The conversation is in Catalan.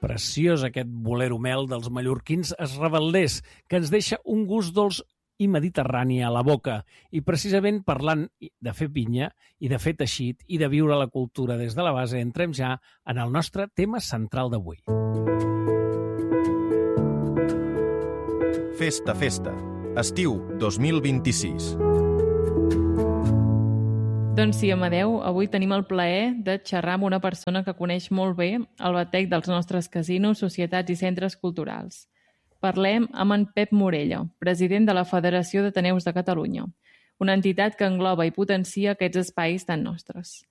preciós aquest bolero mel dels mallorquins esrevalders, que ens deixa un gust dolç i mediterrani a la boca. I precisament parlant de fer pinya i de fer teixit i de viure la cultura des de la base, entrem ja en el nostre tema central d'avui. Festa, festa. Estiu 2026. Doncs sí, Amadeu, avui tenim el plaer de xerrar amb una persona que coneix molt bé el batec dels nostres casinos, societats i centres culturals. Parlem amb en Pep Morella, president de la Federació d'Ateneus de Catalunya, una entitat que engloba i potencia aquests espais tan nostres.